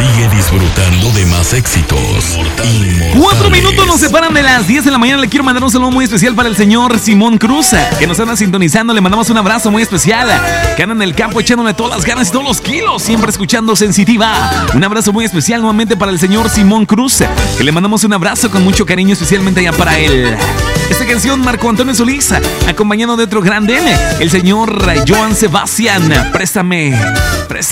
Sigue disfrutando de más éxitos. 4 minutos nos separan de las 10 de la mañana. Le quiero mandar un saludo muy especial para el señor Simón Cruz, que nos anda sintonizando. Le mandamos un abrazo muy especial. Que anda en el campo echándole todas las ganas y todos los kilos, siempre escuchando Sensitiva. Un abrazo muy especial nuevamente para el señor Simón Cruz, que le mandamos un abrazo con mucho cariño, especialmente allá para él. Esta canción, Marco Antonio Solís, acompañado de otro grande, el señor Joan Sebastián. Préstame.